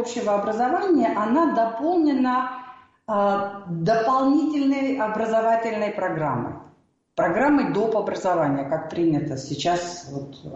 общего образования, она дополнена дополнительной образовательной программой. Программой доп. Образования, как принято сейчас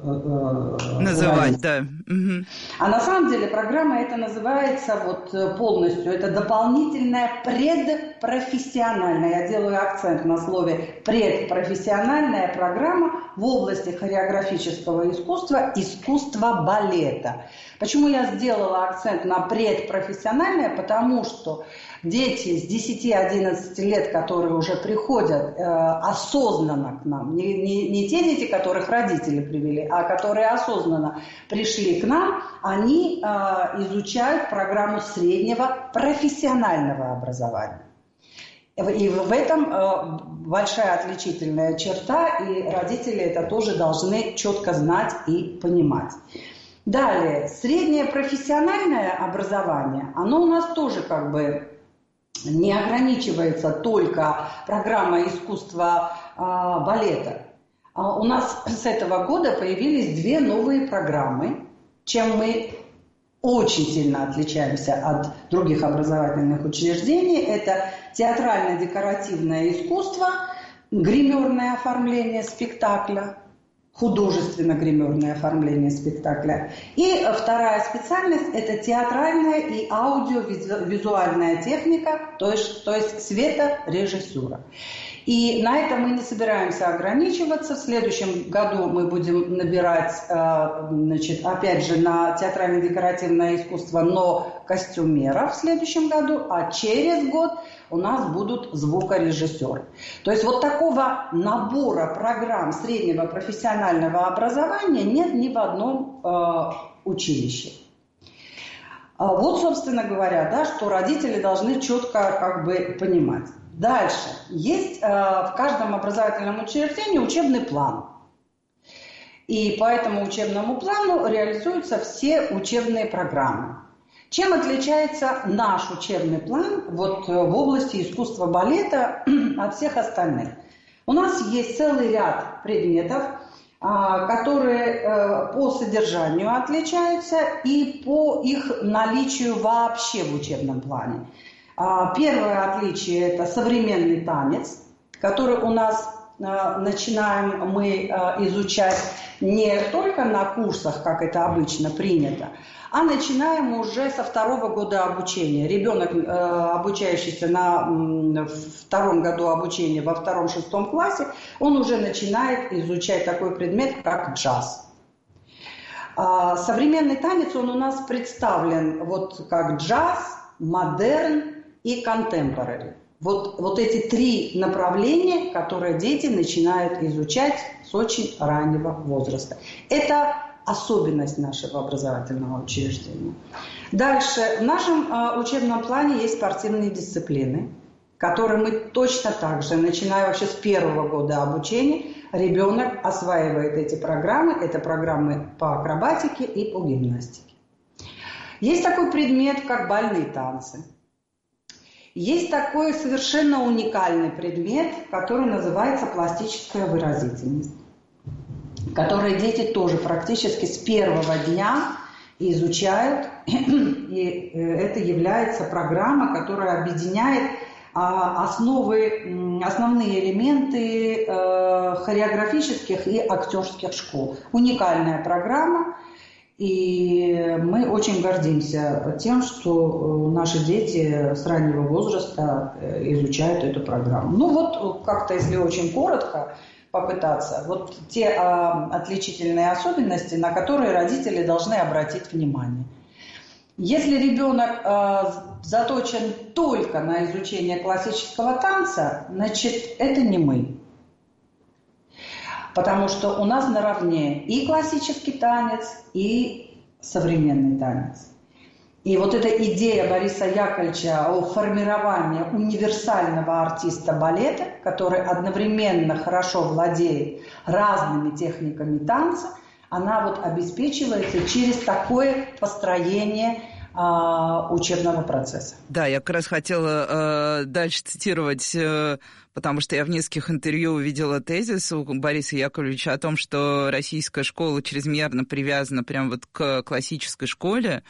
называть, да. Угу. А на самом деле программа эта называется полностью, это дополнительная предпрофессиональная, я делаю акцент на слове предпрофессиональная программа в области хореографического искусства, искусства балета. Почему я сделала акцент на предпрофессиональное? Потому что дети с 10-11 лет, которые уже приходят осознанно к нам, не те дети, которых родители привели, а которые осознанно пришли к нам, они изучают программу среднего профессионального образования. И в этом большая отличительная черта, и родители это тоже должны четко знать и понимать. Далее, среднее профессиональное образование, оно у нас тоже не ограничивается только программой искусства балета. У нас с этого года появились 2 новые программы, чем мы очень сильно отличаемся от других образовательных учреждений. Это театрально-декоративное искусство, гримерное оформление спектакля, художественно-гримерное оформление спектакля. И вторая специальность – это театральная и аудиовизуальная техника, то есть светорежиссура. И на этом мы не собираемся ограничиваться. В следующем году мы будем набирать, опять же, на театрально-декоративное искусство, но костюмеров в следующем году, а через год у нас будут звукорежиссеры. То есть такого набора программ среднего профессионального образования нет ни в одном училище. Собственно говоря, что родители должны четко понимать. Дальше. Есть в каждом образовательном учреждении учебный план. И по этому учебному плану реализуются все учебные программы. Чем отличается наш учебный план в области искусства балета от всех остальных? У нас есть целый ряд предметов, которые по содержанию отличаются и по их наличию вообще в учебном плане. Первое отличие – это современный танец, который у нас начинаем мы изучать не только на курсах, как это обычно принято, а начинаем уже со 2-го года обучения. Ребенок, обучающийся на 2-м году обучения во 2-6 классе, он уже начинает изучать такой предмет, как джаз. Современный танец, он у нас представлен как джаз, модерн и контемпорари. Эти 3 направления, которые дети начинают изучать с очень раннего возраста. Это особенность нашего образовательного учреждения. Дальше. В нашем учебном плане есть спортивные дисциплины, которые мы точно так же, начиная вообще с 1-го года обучения, ребенок осваивает эти программы. Это программы по акробатике и по гимнастике. Есть такой предмет, как бальные танцы. Есть такой совершенно уникальный предмет, который называется пластическая выразительность, который дети тоже практически с 1-го дня изучают. И это является программа, которая объединяет основные элементы хореографических и актерских школ. Уникальная программа. И мы очень гордимся тем, что наши дети с раннего возраста изучают эту программу. Как-то, если очень коротко попытаться, те отличительные особенности, на которые родители должны обратить внимание. Если ребенок заточен только на изучение классического танца, значит, это не мы. Потому что у нас наравне и классический танец, и современный танец. И эта идея Бориса Яковлевича о формировании универсального артиста балета, который одновременно хорошо владеет разными техниками танца, она обеспечивается через такое построение учебного процесса. Да, я как раз хотела дальше цитировать, потому что я в нескольких интервью увидела тезис у Бориса Яковлевича о том, что российская школа чрезмерно привязана прям к классической школе,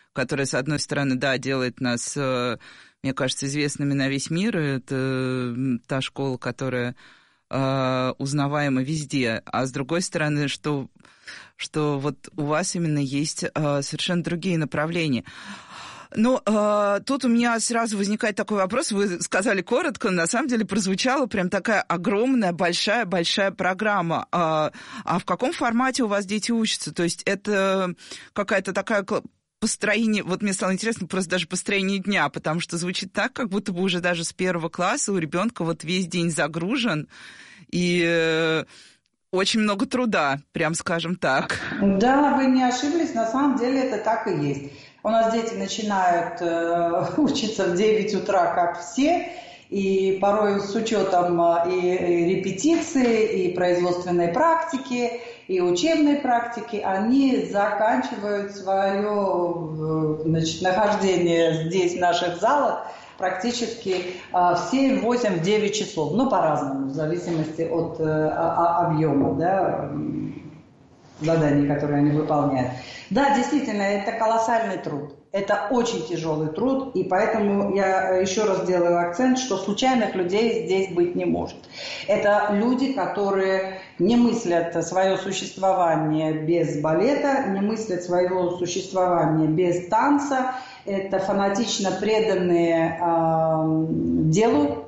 которая, с одной стороны, да, делает нас, мне кажется, известными на весь мир. Это та школа, которая узнаваема везде. А с другой стороны, что вот у вас именно есть совершенно другие направления. Ну, тут у меня сразу возникает такой вопрос. Вы сказали коротко, на самом деле прозвучала прям такая огромная, большая программа. А в каком формате у вас дети учатся? То есть это какая-то такая построение... Вот мне стало интересно просто даже построение дня, потому что звучит так, как будто бы уже даже с 1 класса у ребенка вот весь день загружен, и очень много труда, прям скажем так. Да, вы не ошиблись, на самом деле это так и есть. У нас дети начинают учиться в 9 утра, как все, и порой с учетом и репетиции, и производственной практики, и учебной практики, они заканчивают свое нахождение здесь, в наших залах, практически в 7, 8, 9 часов. Ну, по-разному, в зависимости от объема, да, заданий, которые они выполняют. Да, действительно, это колоссальный труд. Это очень тяжелый труд, и поэтому я еще раз делаю акцент, что случайных людей здесь быть не может. Это люди, которые не мыслят свое существование без балета, не мыслят своего существования без танца. Это фанатично преданные делу,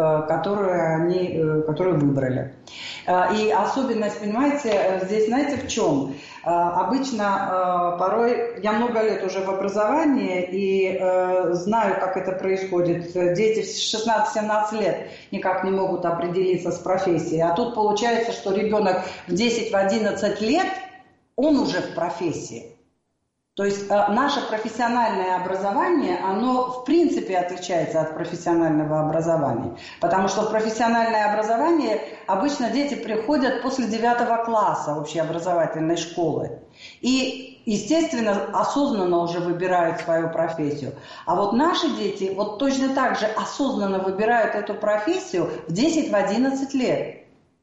которые выбрали. И особенность, понимаете, здесь, знаете, в чем? Обычно, порой, я много лет уже в образовании и знаю, как это происходит. Дети в 16-17 лет никак не могут определиться с профессией. А тут получается, что ребенок в 10-11 лет, он уже в профессии. То есть наше профессиональное образование, оно в принципе отличается от профессионального образования. Потому что в профессиональное образование обычно дети приходят после 9 класса общеобразовательной школы. И, естественно, осознанно уже выбирают свою профессию. А вот наши дети вот точно так же осознанно выбирают эту профессию в 10-11 лет.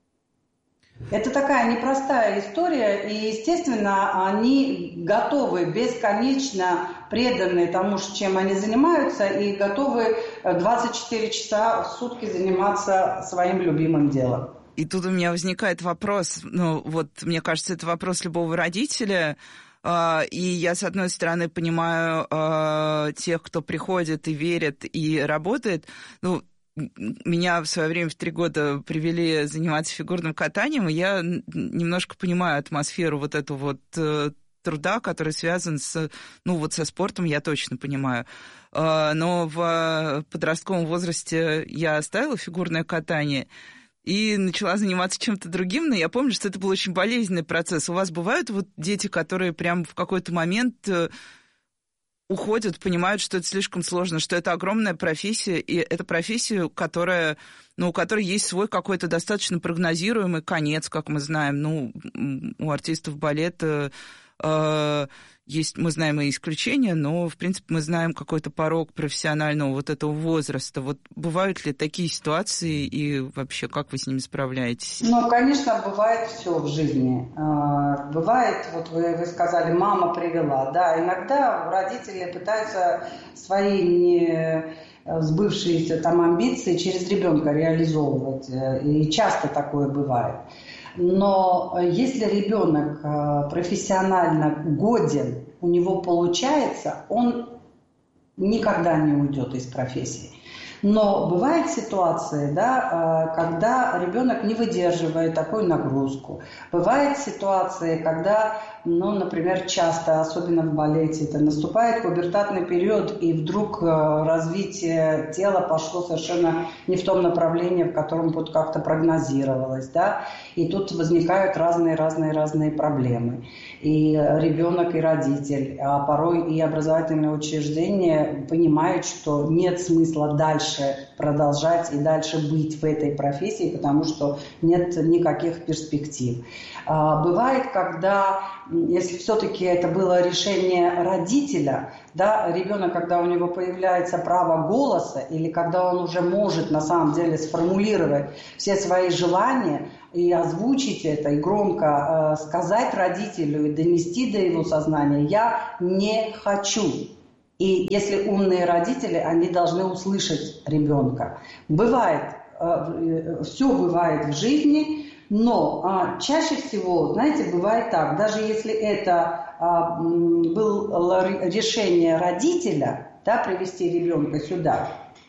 Это такая непростая история, и, естественно, они готовы, бесконечно преданы тому, чем они занимаются, и готовы 24 часа в сутки заниматься своим любимым делом. И тут у меня возникает вопрос, ну вот, мне кажется, это вопрос любого родителя, и я, с одной стороны, понимаю тех, кто приходит и верит, и работает, ну, меня в свое время в 3 года привели заниматься фигурным катанием, и я немножко понимаю атмосферу вот эту вот труда, который связан со спортом, я точно понимаю. Но в подростковом возрасте я оставила фигурное катание и начала заниматься чем-то другим, но я помню, что это был очень болезненный процесс. У вас бывают вот дети, которые прям в какой-то момент уходят, понимают, что это слишком сложно, что это огромная профессия, и это профессия, у которой есть свой какой-то достаточно прогнозируемый конец, как мы знаем. Ну, у артистов балета есть, мы знаем и исключения, но, в принципе, мы знаем какой-то порог профессионального вот этого возраста. Вот бывают ли такие ситуации, и вообще, как вы с ними справляетесь? Ну, конечно, бывает все в жизни. Бывает, вот вы сказали, мама привела. Да, иногда родители пытаются свои не сбывшиеся там амбиции через ребенка реализовывать. И часто такое бывает. Но если ребенок профессионально годен, у него получается, он никогда не уйдет из профессии. Но бывают ситуации, да, когда ребенок не выдерживает такую нагрузку. Бывают ситуации, когда, например, часто, особенно в балете, это наступает пубертатный период, и вдруг развитие тела пошло совершенно не в том направлении, в котором вот как-то прогнозировалось, да, и тут возникают разные проблемы. И ребенок, и родитель, а порой и образовательные учреждения понимают, что нет смысла дальше продолжать и дальше быть в этой профессии, потому что нет никаких перспектив. Бывает, когда, если все-таки это было решение родителя, да, ребенок, когда у него появляется право голоса, или когда он уже может на самом деле сформулировать все свои желания, и озвучить это, и громко сказать родителю, и донести до его сознания: «Я не хочу». И если умные родители, они должны услышать ребенка. Бывает, все бывает в жизни, но чаще всего, знаете, бывает так, даже если это было решение родителя, да, привести ребенка сюда,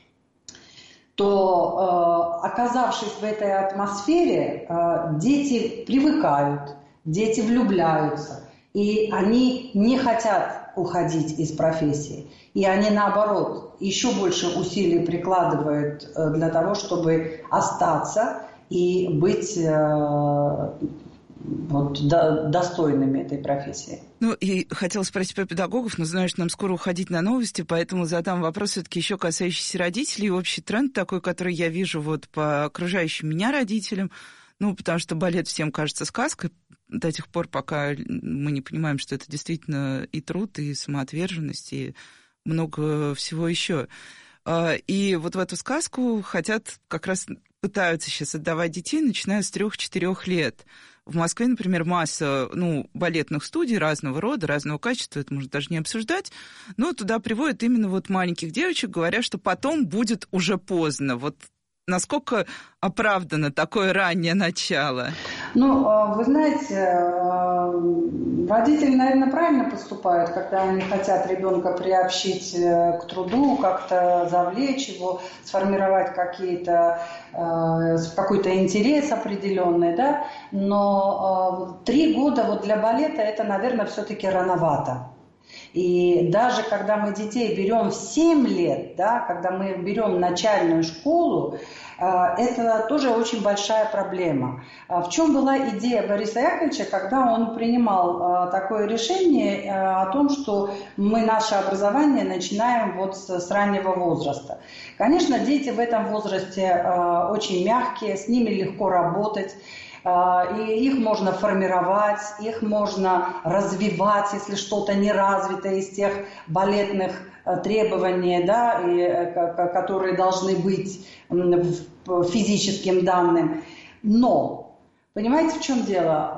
то, оказавшись в этой атмосфере, дети привыкают, дети влюбляются, и они не хотят уходить из профессии. И они, наоборот, еще больше усилий прикладывают для того, чтобы остаться и быть достойными этой профессии. Ну, и хотела спросить про педагогов, но знаю, что нам скоро уходить на новости, поэтому задам вопрос все-таки еще касающийся родителей. Общий тренд такой, который я вижу вот по окружающим меня родителям, ну, потому что балет всем кажется сказкой до тех пор, пока мы не понимаем, что это действительно и труд, и самоотверженность, и много всего еще. И вот в эту сказку хотят, как раз пытаются сейчас отдавать детей, начиная с 3-4 лет. В Москве, например, масса балетных студий разного рода, разного качества, это можно даже не обсуждать, но туда приводят именно вот маленьких девочек, говоря, что потом будет уже поздно. Вот насколько оправдано такое раннее начало? Ну, вы знаете, родители, наверное, правильно поступают, когда они хотят ребенка приобщить к труду, как-то завлечь его, сформировать какой-то интерес определенный, да. Но 3 года вот для балета это, наверное, все-таки рановато. И даже когда мы детей берем в 7 лет, да, когда мы берем начальную школу, это тоже очень большая проблема. В чем была идея Бориса Яковлевича, когда он принимал такое решение о том, что мы наше образование начинаем вот с раннего возраста? Конечно, дети в этом возрасте очень мягкие, с ними легко работать. И их можно формировать, их можно развивать, если что-то не развито из тех балетных требований, да, которые должны быть физическим данным. Но, понимаете, в чем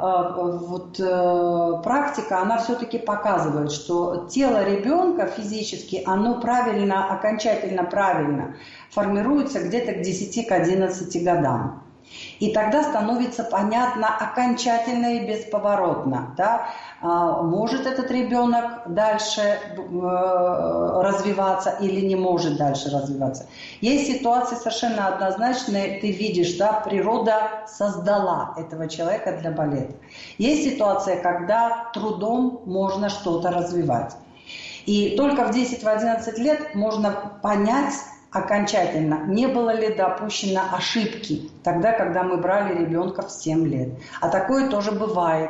дело? Практика, она все-таки показывает, что тело ребенка физически, оно правильно, окончательно правильно формируется где-то к 10-11 годам. И тогда становится понятно окончательно и бесповоротно, да, может этот ребенок дальше развиваться или не может дальше развиваться. Есть ситуации совершенно однозначные, ты видишь, да, природа создала этого человека для балета. Есть ситуация, когда трудом можно что-то развивать. И только в 10-11 лет можно понять окончательно, не было ли допущено ошибки тогда, когда мы брали ребенка в 7 лет. А такое тоже бывает.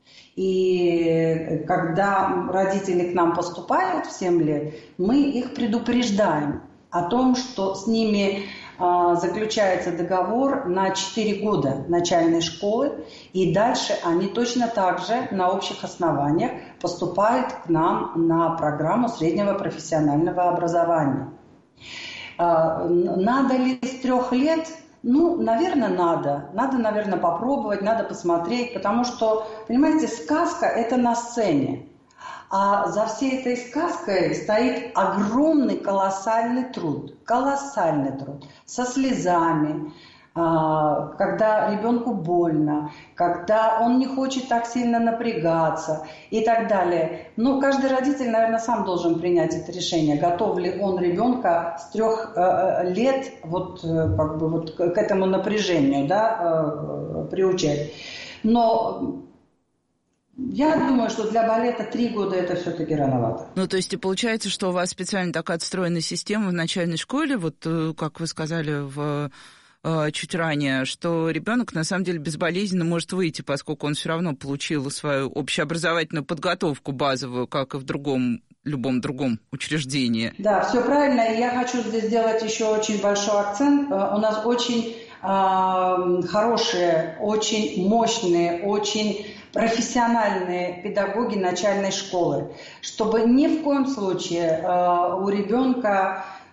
И когда родители к нам поступают в 7 лет, мы их предупреждаем о том, что с ними заключается договор на 4 года начальной школы, и дальше они точно так же на общих основаниях поступают к нам на программу среднего профессионального образования. Надо ли с 3 лет? Ну, наверное, надо. Надо, наверное, попробовать, надо посмотреть, потому что, понимаете, сказка – это на сцене. А за всей этой сказкой стоит огромный, колоссальный труд, со слезами, когда ребенку больно, когда он не хочет так сильно напрягаться и так далее. Но каждый родитель, наверное, сам должен принять это решение, готов ли он ребенка с 3 лет к этому напряжению, да, приучать. Но я думаю, что для балета 3 года это все-таки рановато. Ну, то есть и получается, что у вас специально такая отстроенная система в начальной школе, вот как вы сказали чуть ранее, что ребенок на самом деле безболезненно может выйти, поскольку он все равно получил свою общеобразовательную подготовку базовую, как и в любом другом учреждении. Да, все правильно. И я хочу здесь сделать еще очень большой акцент. У нас очень хорошие, очень мощные, очень профессиональные педагоги начальной школы, чтобы ни в коем случае у ребенка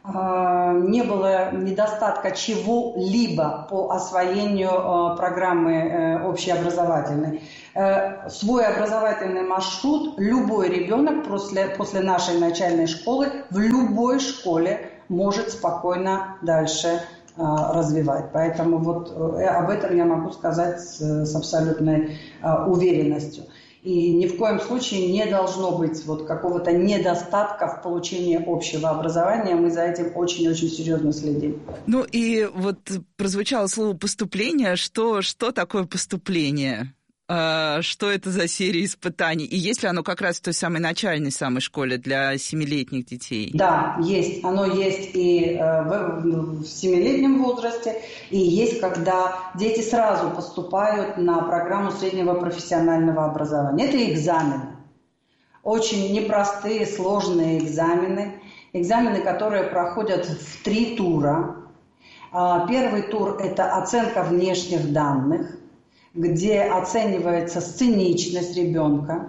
не было недостатка чего-либо по освоению программы общеобразовательной. Свой образовательный маршрут любой ребенок после нашей начальной школы в любой школе может спокойно дальше развивать. Поэтому вот об этом я могу сказать с абсолютной уверенностью. И ни в коем случае не должно быть вот какого-то недостатка в получении общего образования. Мы за этим очень-очень серьезно следим. Ну и вот прозвучало слово «поступление». Что такое поступление? Что это за серия испытаний? И есть ли оно как раз в той самой начальной самой школе для 7-летних детей? Да, есть. Оно есть и в 7-летнем возрасте, и есть, когда дети сразу поступают на программу среднего профессионального образования. Это экзамены. Очень непростые, сложные экзамены. Экзамены, которые проходят в 3 тура. Первый тур – это оценка внешних данных, где оценивается сценичность ребенка,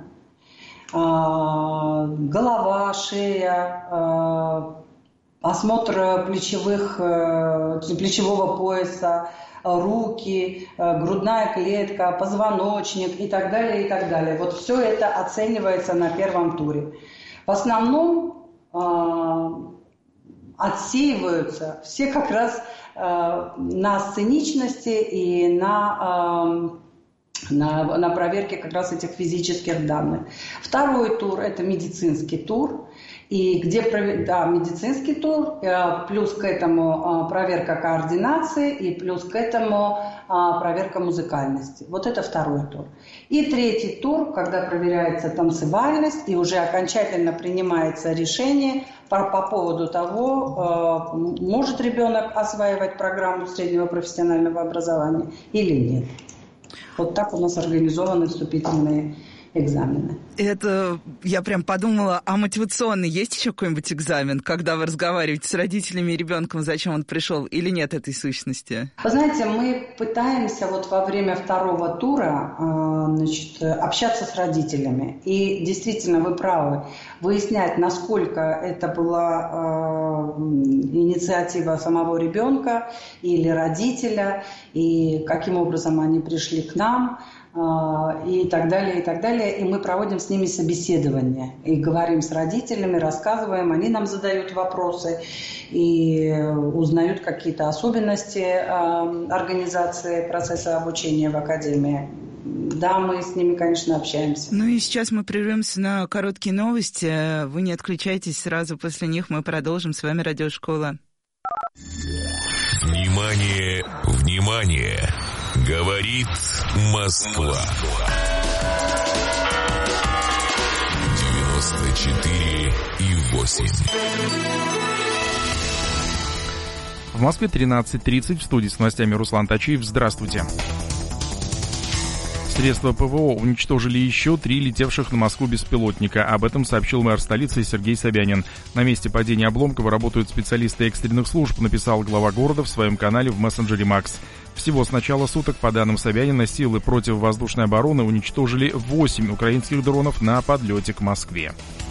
голова, шея, осмотр плечевого пояса, руки, грудная клетка, позвоночник и так далее, и так далее. Вот все это оценивается на первом туре. В основном отсеиваются все как раз на сценичности и на проверке как раз этих физических данных. Второй тур – это медицинский тур. И где медицинский тур, плюс к этому проверка координации и плюс к этому проверка музыкальности. Вот это второй тур. И третий тур, когда проверяется танцевальность и уже окончательно принимается решение по поводу того, может ребенок осваивать программу среднего профессионального образования или нет. Вот так у нас организованы вступительные экзамены. Это я прям подумала, а мотивационный есть еще какой-нибудь экзамен, когда вы разговариваете с родителями и ребенком, зачем он пришел, или нет этой сущности? Вы знаете, мы пытаемся вот во время второго тура общаться с родителями. И действительно, вы правы, выяснять, насколько это была инициатива самого ребенка или родителя, и каким образом они пришли к нам, и так далее, и так далее. И мы проводим с ними собеседование. И говорим с родителями, рассказываем, они нам задают вопросы и узнают какие-то особенности организации процесса обучения в академии. Да, мы с ними, конечно, общаемся. Ну и сейчас мы прервемся на короткие новости. Вы не отключайтесь, сразу после них мы продолжим. С вами Радиошкола. Внимание, внимание! Говорит Москва. 94,8. В Москве 13:30. В студии с новостями Руслан Тачиев. Здравствуйте. Средства ПВО уничтожили еще 3 летевших на Москву беспилотника. Об этом сообщил мэр столицы Сергей Собянин. На месте падения обломков работают специалисты экстренных служб, написал глава города в своем канале в мессенджере Макс. Всего с начала суток, по данным Собянина, силы противовоздушной обороны уничтожили 8 украинских дронов на подлете к Москве.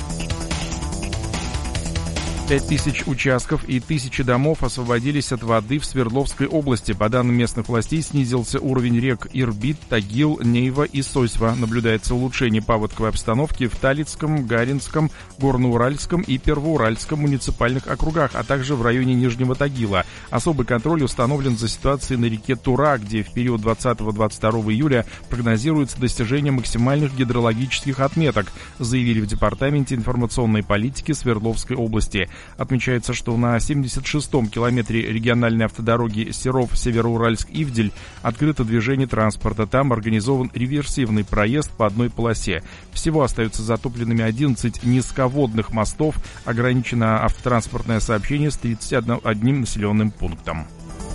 5000 участков и тысячи домов освободились от воды в Свердловской области. По данным местных властей, снизился уровень рек Ирбит, Тагил, Нейва и Сосьва. Наблюдается улучшение паводковой обстановки в Талицком, Гаринском, Горноуральском и Первоуральском муниципальных округах, а также в районе Нижнего Тагила. Особый контроль установлен за ситуацией на реке Тура, где в период 20-22 июля прогнозируется достижение максимальных гидрологических отметок, заявили в Департаменте информационной политики Свердловской области. Отмечается, что на 76-м километре региональной автодороги Серов-Североуральск-Ивдель открыто движение транспорта. Там организован реверсивный проезд по одной полосе. Всего остаются затопленными 11 низководных мостов. Ограничено автотранспортное сообщение с 31 населенным пунктом.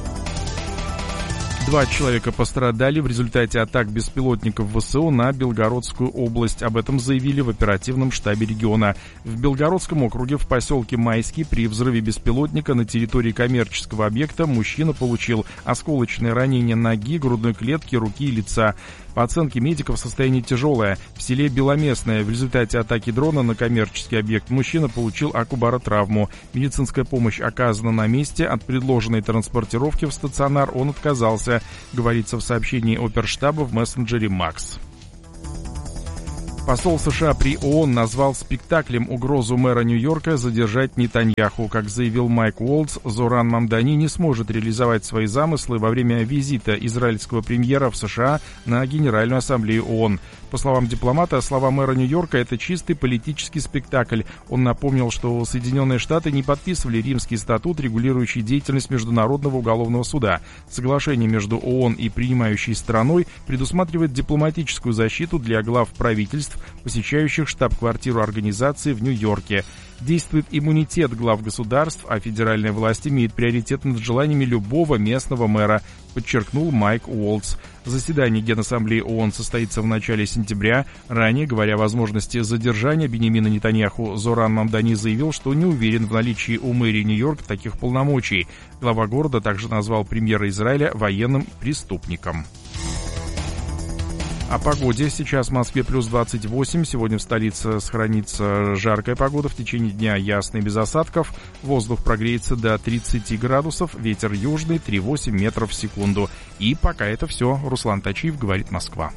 2 человека пострадали в результате атак беспилотников ВСУ на Белгородскую область. Об этом заявили в оперативном штабе региона. В Белгородском округе в поселке Майский при взрыве беспилотника на территории коммерческого объекта мужчина получил осколочные ранения ноги, грудной клетки, руки и лица. По оценке медиков, состояние тяжелое. В селе Беломестное в результате атаки дрона на коммерческий объект мужчина получил акубаротравму. Медицинская помощь оказана на месте. От предложенной транспортировки в стационар он отказался, говорится в сообщении оперштаба в мессенджере Макс. Посол США при ООН назвал спектаклем угрозу мэра Нью-Йорка задержать Нетаньяху. Как заявил Майк Уолтс, Зоран Мамдани не сможет реализовать свои замыслы во время визита израильского премьера в США на Генеральную ассамблею ООН. По словам дипломата, слова мэра Нью-Йорка – это чистый политический спектакль. Он напомнил, что Соединенные Штаты не подписывали Римский статут, регулирующий деятельность Международного уголовного суда. Соглашение между ООН и принимающей страной предусматривает дипломатическую защиту для глав правительств, посещающих штаб-квартиру организации в Нью-Йорке. Действует иммунитет глав государств, а федеральная власть имеет приоритет над желаниями любого местного мэра, подчеркнул Майк Уолтс. Заседание Генассамблеи ООН состоится в начале сентября. Ранее, говоря о возможности задержания Биньямина Нетаньяху, Зоран Мамдани заявил, что не уверен в наличии у мэрии Нью-Йорка таких полномочий. Глава города также назвал премьера Израиля военным преступником. О погоде. Сейчас в Москве плюс 28. Сегодня в столице сохранится жаркая погода. В течение дня ясный, без осадков. Воздух прогреется до 30 градусов. Ветер южный 3,8 метров в секунду. И пока это все. Руслан Тачиев, говорит Москва.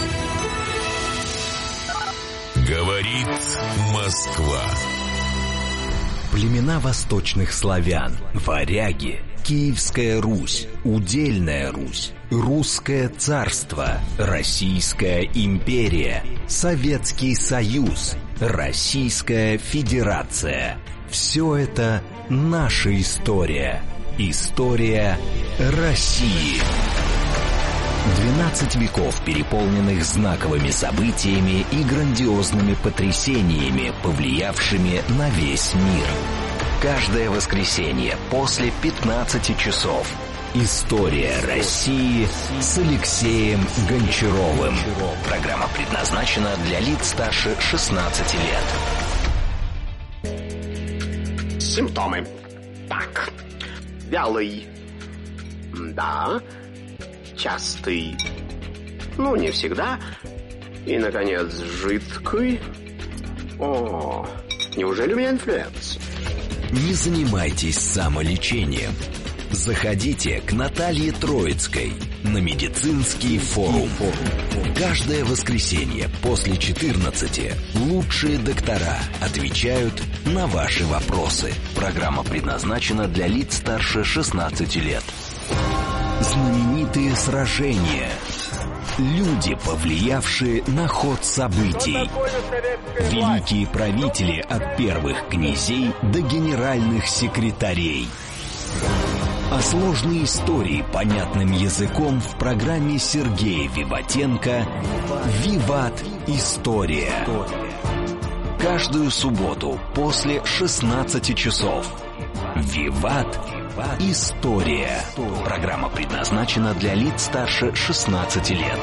Говорит Москва. Племена восточных славян, варяги, Киевская Русь, Удельная Русь, Русское царство, Российская империя, Советский Союз, Российская Федерация. Все это наша история. История России. 12 веков, переполненных знаковыми событиями и грандиозными потрясениями, повлиявшими на весь мир. Каждое воскресенье после 15 часов. История России с Алексеем Гончаровым. Программа предназначена для лиц старше 16 лет. Симптомы. Так. Вялый. Да. Частый. Ну, не всегда. И, наконец, жидкий. О, неужели у меня инфлюенс? Не занимайтесь самолечением. Заходите к Наталье Троицкой на медицинский форум. Каждое воскресенье после 14 лучшие доктора отвечают на ваши вопросы. Программа предназначена для лиц старше 16 лет. Знаменитые сражения. Люди, повлиявшие на ход событий. Великие правители от первых князей до генеральных секретарей. А сложные истории понятным языком в программе Сергея Виватенко «Виват. История». Каждую субботу после 16 часов. «Виват. История». Программа предназначена для лиц старше 16 лет.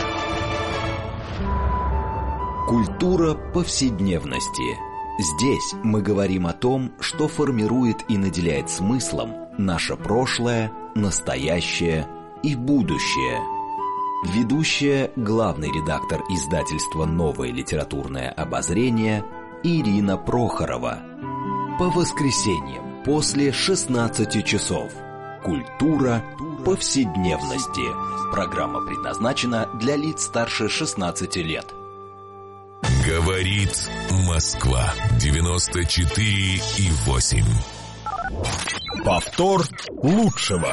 Культура повседневности. Здесь мы говорим о том, что формирует и наделяет смыслом наше прошлое, настоящее и будущее. Ведущая, главный редактор издательства «Новое литературное обозрение» Ирина Прохорова. По воскресеньям после 16 часов. Культура повседневности. Программа предназначена для лиц старше 16 лет. Говорит Москва. 94,8. Повтор лучшего.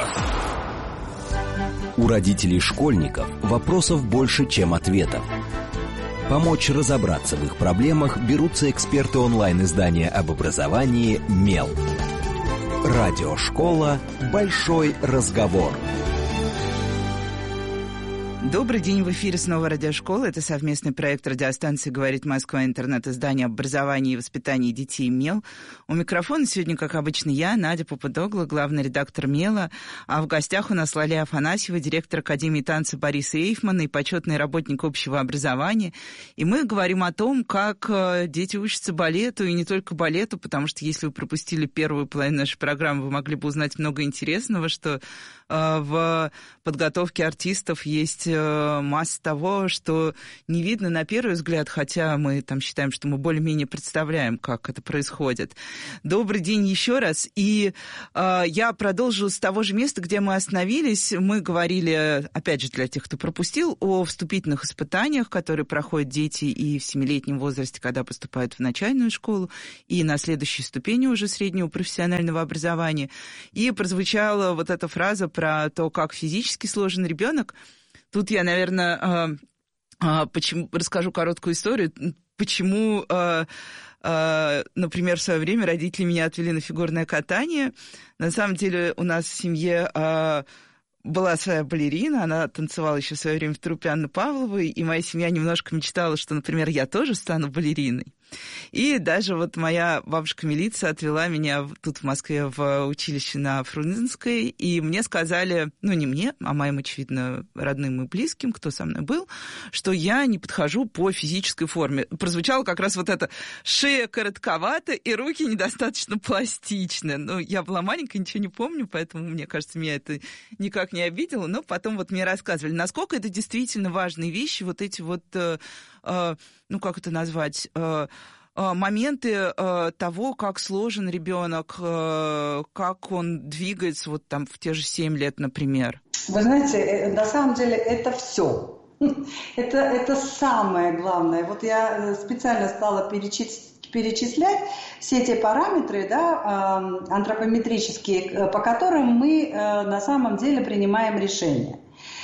У родителей школьников вопросов больше, чем ответов. Помочь разобраться в их проблемах берутся эксперты онлайн-издания об образовании «Мел». Радиошкола «Большой разговор». Добрый день, в эфире снова радиошкола. Это совместный проект радиостанции «Говорит Москва», интернет-издание об образовании и воспитании детей «Мел». У микрофона сегодня, как обычно, я, Надя Попудогла, главный редактор «Мела». А в гостях у нас Лалия Афанасьева, директор Академии танца Бориса Эйфмана и почетный работник общего образования. И мы говорим о том, как дети учатся балету, и не только балету, потому что если вы пропустили первую половину нашей программы, вы могли бы узнать много интересного, что в подготовке артистов есть масса того, что не видно на первый взгляд, хотя мы там считаем, что мы более-менее представляем, как это происходит. Добрый день еще раз. И я продолжу с того же места, где мы остановились. Мы говорили, опять же, для тех, кто пропустил, о вступительных испытаниях, которые проходят дети и в 7-летнем возрасте, когда поступают в начальную школу, и на следующей ступени уже среднего профессионального образования. И прозвучала вот эта фраза про то, как физически сложен ребенок. Тут я, наверное, расскажу короткую историю, почему, например, в свое время родители меня отвели на фигурное катание. На самом деле у нас в семье была своя балерина, она танцевала еще в свое время в труппе Анны Павловой, и моя семья немножко мечтала, что, например, я тоже стану балериной. И даже вот моя бабушка Милица отвела меня тут в Москве в училище на Фрунзенской, и мне сказали, ну не мне, а моим, очевидно, родным и близким, кто со мной был, что я не подхожу по физической форме. Прозвучало как раз вот это: шея коротковата и руки недостаточно пластичны. Ну, я была маленькая, ничего не помню, поэтому, мне кажется, меня это никак не обидело, но потом вот мне рассказывали, насколько это действительно важные вещи, вот эти вот, ну как это назвать, моменты того, как сложен ребенок, как он двигается вот там в те же 7 лет, например. Вы знаете, на самом деле это все. Это самое главное. Вот я специально стала перечислять все те параметры, да, антропометрические, по которым мы на самом деле принимаем решения.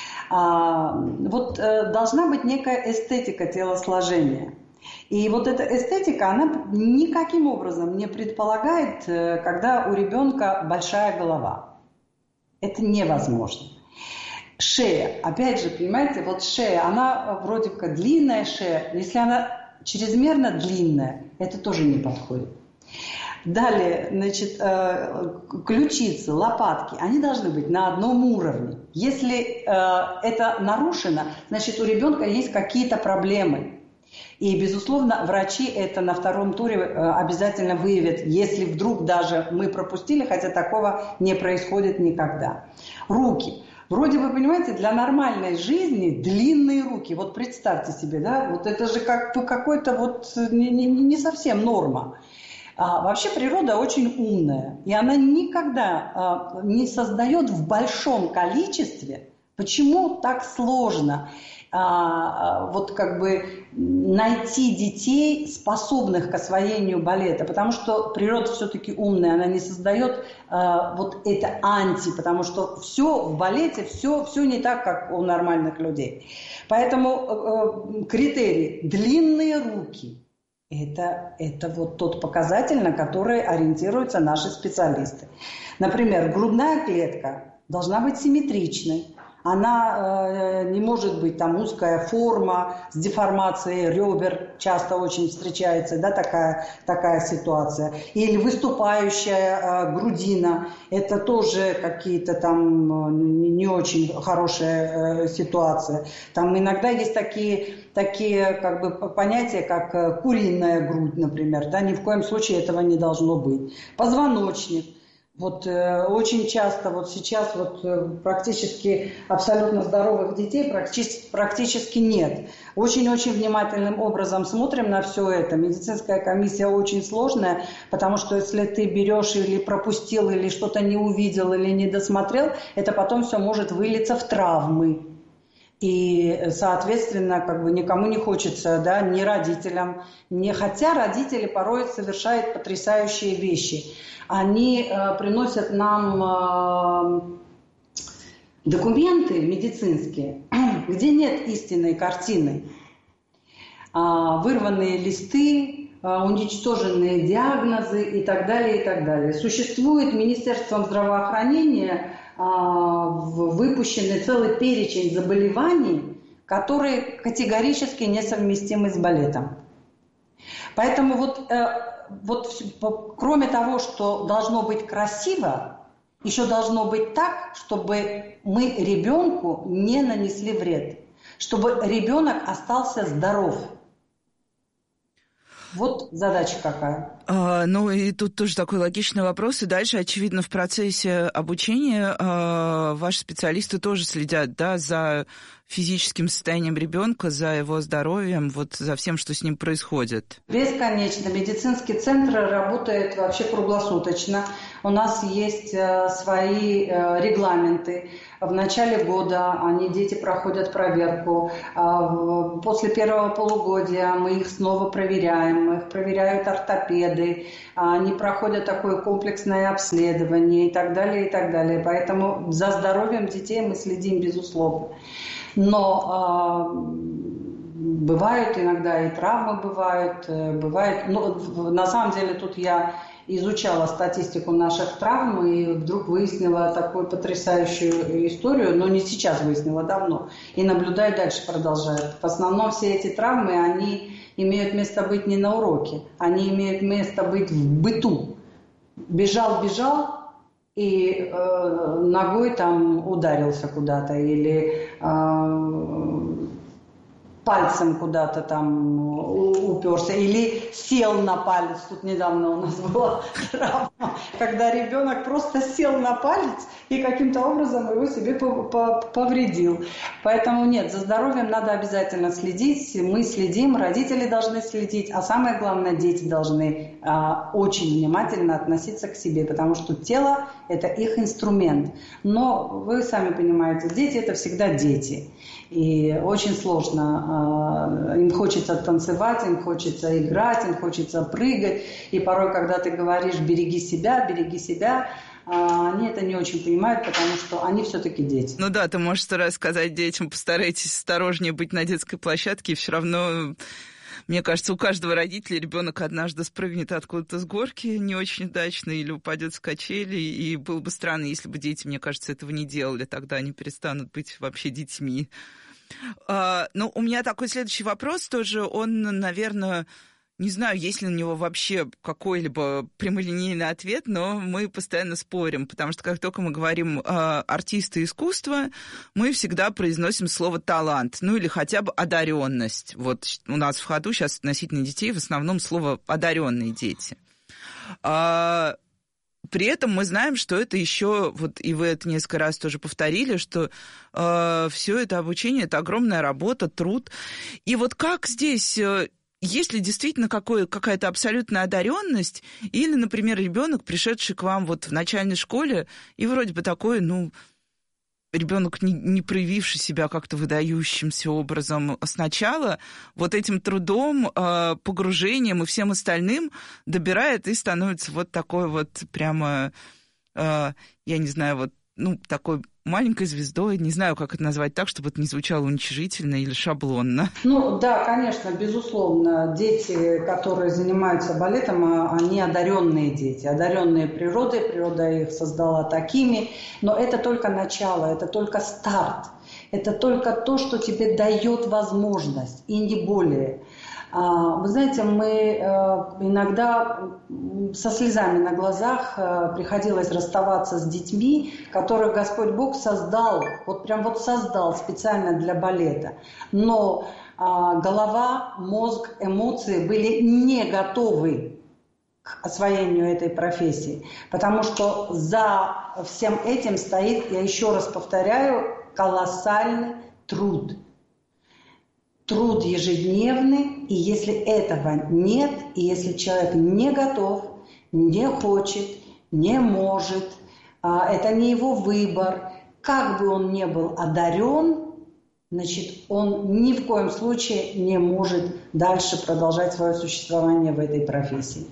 Вот должна быть некая эстетика телосложения. И вот эта эстетика, она никаким образом не предполагает, когда у ребенка большая голова. Это невозможно. Шея, опять же, понимаете, вот шея, она вроде как длинная шея, если она чрезмерно длинная, это тоже не подходит. Далее, значит, ключицы, лопатки, они должны быть на одном уровне. Если это нарушено, значит, у ребенка есть какие-то проблемы. И, безусловно, врачи это на втором туре обязательно выявят, если вдруг даже мы пропустили, хотя такого не происходит никогда. Руки. Вроде бы, понимаете, для нормальной жизни длинные руки. Вот представьте себе, да, вот это же как какой-то вот не совсем норма. Вообще природа очень умная, и она никогда не создает в большом количестве. Почему так сложно вот как бы найти детей, способных к освоению балета? Потому что природа все-таки умная, она не создает вот это потому что все в балете, все не так, как у нормальных людей. Поэтому критерий длинные руки. Это вот тот показатель, на который ориентируются наши специалисты. Например, грудная клетка должна быть симметричной. Она не может быть там узкая форма с деформацией ребер, часто очень встречается, да, такая ситуация. Или выступающая грудина, это тоже какие-то там не очень хорошая ситуация. Там иногда есть такие как бы понятия, как куриная грудь, например, да, ни в коем случае этого не должно быть. Позвоночник. Вот очень часто, вот сейчас вот практически абсолютно здоровых детей практически нет. Очень-очень внимательным образом смотрим на все это. Медицинская комиссия очень сложная, потому что если ты берешь или пропустил, или что-то не увидел, или не досмотрел, это потом все может вылиться в травмы. И, соответственно, как бы никому не хочется, да, ни родителям, хотя родители порой совершают потрясающие вещи. Они приносят нам документы медицинские, где нет истинной картины. Вырванные листы, уничтоженные диагнозы и так далее, и так далее. Существует Министерством здравоохранения выпущенный целый перечень заболеваний, которые категорически несовместимы с балетом. Поэтому вот кроме того, что должно быть красиво, еще должно быть так, чтобы мы ребенку не нанесли вред, чтобы ребенок остался здоров. Вот задача какая. Ну и тут тоже такой логичный вопрос. И дальше, очевидно, в процессе обучения ваши специалисты тоже следят, да, за физическим состоянием ребенка, за его здоровьем, вот за всем, что с ним происходит. Бесконечно. Медицинский центр работает вообще круглосуточно. У нас есть свои регламенты. В начале года дети проходят проверку. После первого полугодия мы их снова проверяем. Их проверяют ортопеды. Они проходят такое комплексное обследование и так далее, и так далее. Поэтому за здоровьем детей мы следим, безусловно. Но бывают иногда и травмы бывают. Ну, на самом деле тут я изучала статистику наших травм и вдруг выяснила такую потрясающую историю, но не сейчас выяснила, давно. И наблюдаю дальше, продолжаю. В основном все эти травмы, они имеют место быть не на уроке, они имеют место быть в быту. Бежал и ногой там ударился куда-то или пальцем куда-то там уперся или сел на палец. Тут недавно у нас была травма, когда ребенок просто сел на палец и каким-то образом его себе повредил. Поэтому нет, за здоровьем надо обязательно следить. Мы следим, родители должны следить, а самое главное, дети должны очень внимательно относиться к себе, потому что тело – это их инструмент. Но вы сами понимаете, дети – это всегда дети. И очень сложно. Им хочется танцевать, им хочется играть, им хочется прыгать. И порой, когда ты говоришь «береги себя», они это не очень понимают, потому что они все-таки дети. Ну да, ты можешь стараться сказать детям, постарайтесь осторожнее быть на детской площадке, и все равно... Мне кажется, у каждого родителя ребенок однажды спрыгнет откуда-то с горки не очень удачно или упадет с качели, и было бы странно, если бы дети, мне кажется, этого не делали, тогда они перестанут быть вообще детьми. Ну, у меня такой следующий вопрос тоже, он, наверное... Не знаю, есть ли на него вообще какой-либо прямолинейный ответ, но мы постоянно спорим, потому что как только мы говорим артисты искусства, мы всегда произносим слово «талант», ну или хотя бы «одаренность». Вот у нас в ходу сейчас относительно детей в основном слово «одаренные дети». При этом мы знаем, что это еще, вот и вы это несколько раз тоже повторили, что все это обучение – это огромная работа, труд. И вот как здесь... Есть ли действительно какая-то абсолютная одаренность, или, например, ребенок, пришедший к вам вот в начальной школе, и вроде бы такой, ребенок, не проявивший себя как-то выдающимся образом сначала, вот этим трудом, погружением и всем остальным добирает и становится вот такой вот прямо, я не знаю, вот, такой маленькой звездой, не знаю, как это назвать так, чтобы это не звучало уничижительно или шаблонно. Да, конечно, безусловно, дети, которые занимаются балетом, они одаренные дети, одаренные природой, природа их создала такими, но это только начало, это только старт, это только то, что тебе дает возможность, и не более. Вы знаете, мы иногда со слезами на глазах приходилось расставаться с детьми, которых Господь Бог создал, создал специально для балета. Но голова, мозг, эмоции были не готовы к освоению этой профессии. Потому что за всем этим стоит, я еще раз повторяю, колоссальный труд. Труд ежедневный, и если этого нет, и если человек не готов, не хочет, не может, это не его выбор, как бы он ни был одарен, значит, он ни в коем случае не может дальше продолжать свое существование в этой профессии.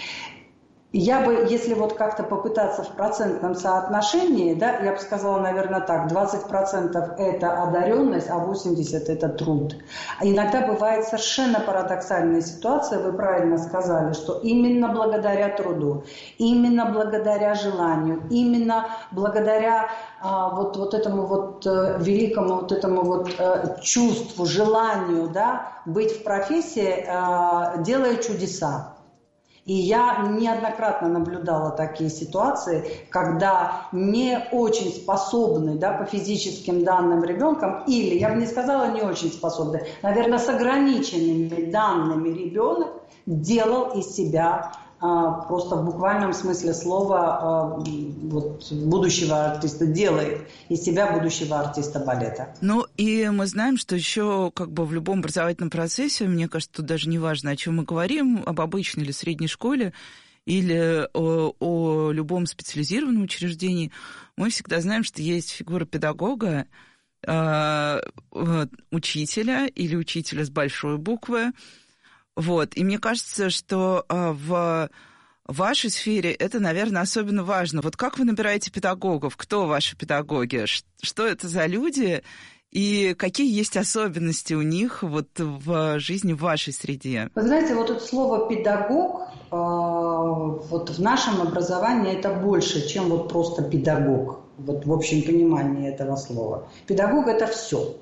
Я бы, если как-то попытаться в процентном соотношении, я бы сказала, наверное, так, 20% это одаренность, а 80% это труд. А иногда бывает совершенно парадоксальная ситуация, вы правильно сказали, что именно благодаря труду, именно благодаря желанию, именно благодаря этому великому этому чувству, желанию, быть в профессии, делает чудеса. И я неоднократно наблюдала такие ситуации, когда не очень способный, по физическим данным ребенком, или, я бы не сказала не очень способный, наверное, с ограниченными данными ребенок делал из себя просто в буквальном смысле слова будущего артиста, делает из себя будущего артиста балета. Ну, и мы знаем, что еще в любом образовательном процессе, мне кажется, тут даже не важно, о чем мы говорим, об обычной или средней школе, или о любом специализированном учреждении, мы всегда знаем, что есть фигура педагога, учителя или учителя с большой буквы. И мне кажется, что в вашей сфере это, наверное, особенно важно. Как вы набираете педагогов? Кто ваши педагоги? Что это за люди? И какие есть особенности у них в жизни в вашей среде? Вы знаете, это слово «педагог» в нашем образовании это больше, чем просто педагог. В общем понимании этого слова. Педагог – это все.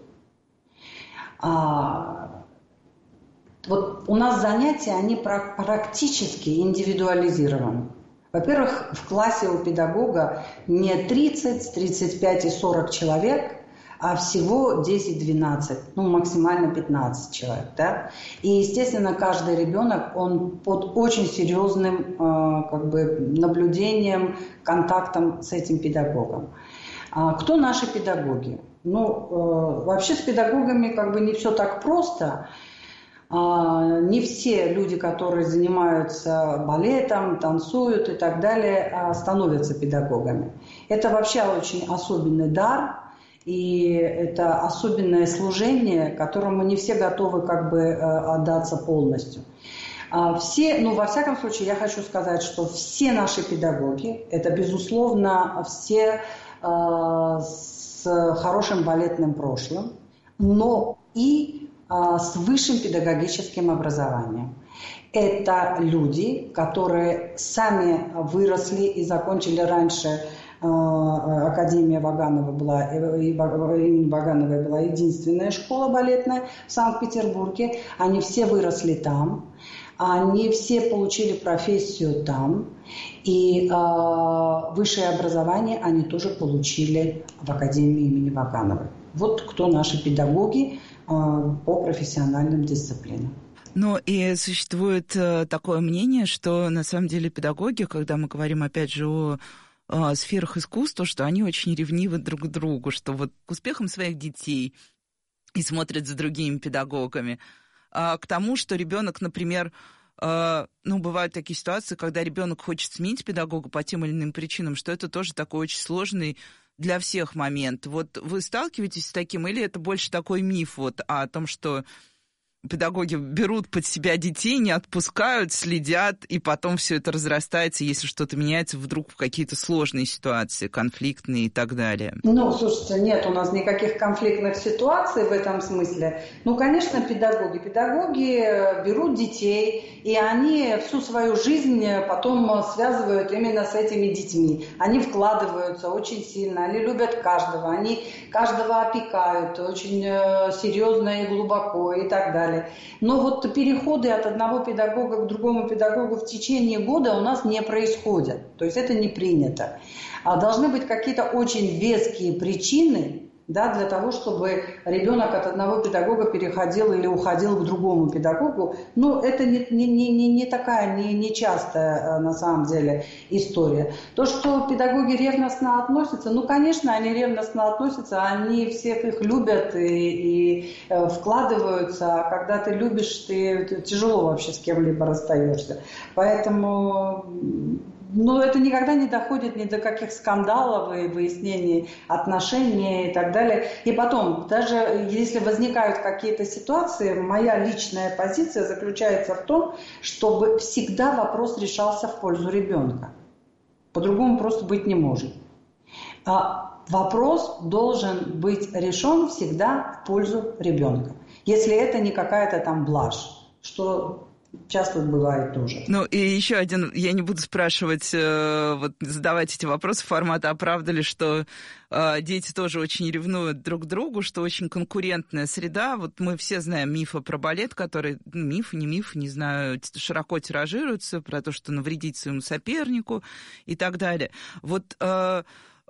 У нас занятия, они практически индивидуализированы. Во-первых, в классе у педагога не 30, 35 и 40 человек, а всего 10-12, максимально 15 человек. Да? И, естественно, каждый ребенок, он под очень серьезным наблюдением, контактом с этим педагогом. Кто наши педагоги? Вообще с педагогами не все так просто. Не все люди, которые занимаются балетом, танцуют и так далее, становятся педагогами. Это вообще очень особенный дар. И это особенное служение, которому не все готовы отдаться полностью. Все, во всяком случае, я хочу сказать, что все наши педагоги, это, безусловно, все с хорошим балетным прошлым, но и с высшим педагогическим образованием. Это люди, которые сами выросли и закончили раньше. Академия Ваганова имени Вагановой была единственная школа балетная в Санкт-Петербурге. Они все выросли там, они все получили профессию там, и высшее образование они тоже получили в Академии имени Вагановой. Кто наши педагоги по профессиональным дисциплинам. И существует такое мнение, что на самом деле педагоги, когда мы говорим опять же о сферах искусства, что они очень ревнивы друг к другу, что к успехам своих детей и смотрят за другими педагогами, к тому, что ребенок, например, бывают такие ситуации, когда ребенок хочет сменить педагога по тем или иным причинам, что это тоже такой очень сложный для всех момент. Вы сталкиваетесь с таким, или это больше такой миф о том, что педагоги берут под себя детей, не отпускают, следят, и потом все это разрастается, если что-то меняется вдруг в какие-то сложные ситуации, конфликтные и так далее? Слушайте, нет у нас никаких конфликтных ситуаций в этом смысле. Конечно, педагоги берут детей, и они всю свою жизнь потом связывают именно с этими детьми. Они вкладываются очень сильно, они любят каждого, они каждого опекают очень серьезно и глубоко и так далее. Но переходы от одного педагога к другому педагогу в течение года у нас не происходят. То есть это не принято. Должны быть какие-то очень веские причины, для того, чтобы ребенок от одного педагога переходил или уходил к другому педагогу. Это не такая, не частая на самом деле история. То, что педагоги ревностно относятся, конечно, они ревностно относятся, они всех их любят и вкладываются, а когда ты любишь, ты тяжело вообще с кем-либо расстаешься. Поэтому... это никогда не доходит ни до каких скандалов и выяснений отношений и так далее. И потом, даже если возникают какие-то ситуации, моя личная позиция заключается в том, чтобы всегда вопрос решался в пользу ребенка. По-другому просто быть не может. Вопрос должен быть решен всегда в пользу ребенка. Если это не какая-то там блажь, что... часто бывает тоже. И еще один, я не буду спрашивать, задавать эти вопросы формата, правда ли, что дети тоже очень ревнуют друг к другу, что очень конкурентная среда. Мы все знаем мифы про балет, который, не знаю, широко тиражируется, про то, что навредить своему сопернику и так далее.